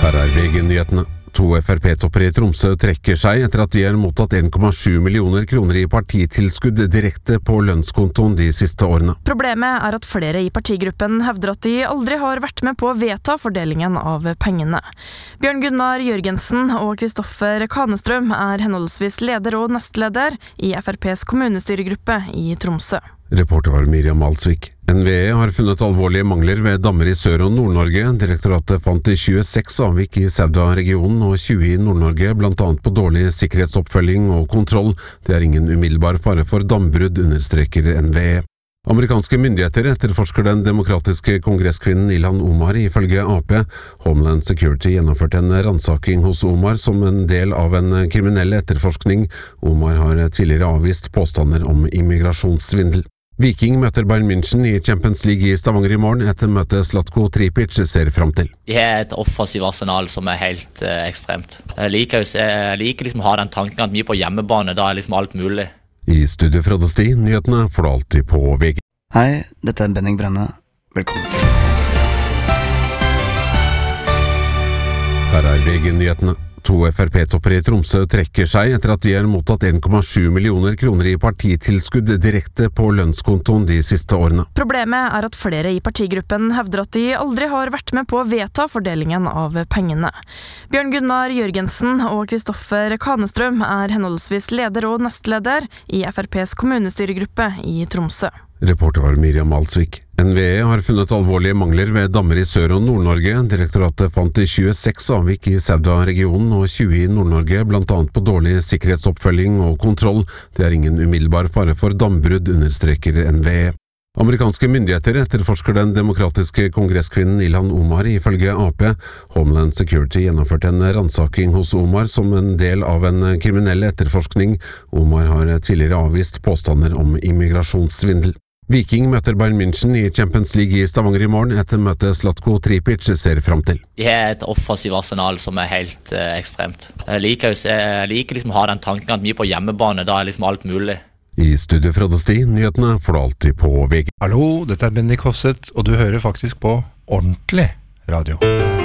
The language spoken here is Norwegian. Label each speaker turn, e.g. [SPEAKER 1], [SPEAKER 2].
[SPEAKER 1] Her VG-nyhetene. 2 FrP-topper I Tromsø trekker seg etter at de har mottatt 1,7 millioner kroner I partitilskudd direkte på lønnskontoen de siste årene.
[SPEAKER 2] Problemet at flere I partigruppen hevder at de aldri har vært med på å vedta fordelingen av pengene. Bjørn Gunnar Jørgensen og Kristoffer Kanestrøm henholdsvis leder og nestleder I FrPs kommunestyregruppe I Tromsø.
[SPEAKER 1] Reporter var Miriam Alsvik. NVE har funnet alvorlige mangler ved dammer I Sør- og Nord-Norge. Direktoratet fant 26 avvik I Sauda-regionen og 20 I Nord-Norge, blant annet på dårlig sikkerhetsoppfølging og kontroll. Det ingen umiddelbar fare for dambrudd, understreker NVE. Amerikanske myndigheter etterforsker den demokratiske kongresskvinnen Ilhan Omar ifølge AP. Homeland Security gjennomførte en ransaking hos Omar som en del av en kriminell etterforskning. Omar har tidligere avvist påstander om immigrasjonssvindel. Viking møter Bayern München I Champions League I Stavanger I morgen, etter møte Zlatko Tripic ser frem til.
[SPEAKER 3] De har et offensiv arsenal som helt ekstremt. Jeg liker liksom å ha den tanken at vi på hjemmebane, da liksom alt mulig.
[SPEAKER 1] I studio fra Sti, nyhetene får du alltid på VG.
[SPEAKER 4] Hei, dette Benning Brenne. Velkommen.
[SPEAKER 1] Her VG-nyhetene. 2 FrP-topper I Tromsø trekker seg etter at de har mottatt 1,7 millioner kroner I partitilskudd direkte på lønnskontoen de siste årene.
[SPEAKER 2] Problemet at flere I partigruppen hevder at de aldri har vært med på å vedta fordelingen av pengene. Bjørn Gunnar Jørgensen og Kristoffer Kanestrøm henholdsvis leder og nestleder I FrPs kommunestyregruppe I Tromsø.
[SPEAKER 1] Reporter var Miriam Alsvik. NVE har funnet alvorlige mangler ved dammer I Sør- og Nord-Norge. Direktoratet fant 26 avvik I Sauda-regionen og 20 I Nord-Norge, blant annet på dårlig sikkerhetsoppfølging og kontroll. Det ingen umiddelbar fare for dambrudd, understreker NVE. Amerikanske myndigheter etterforsker den demokratiske kongresskvinnen Ilhan Omar ifølge AP. Homeland Security gjennomførte en ransaking hos Omar som en del av en kriminell etterforskning. Omar har tidligere avvist påstander om immigrasjonssvindel. Viking møter Bayern München I Champions League I Stavanger I morgen, etter møte Zlatko Tripic ser frem til.
[SPEAKER 3] De har et offensiv arsenal som helt ekstremt. Jeg liker liksom å ha den tanken at vi på hjemmebane, da liksom alt mulig.
[SPEAKER 1] I studio fra Sti, nyhetene får du alltid på VG.
[SPEAKER 5] Hallo, dette Bendik Hofseth, og du hører faktisk på ordentlig radio.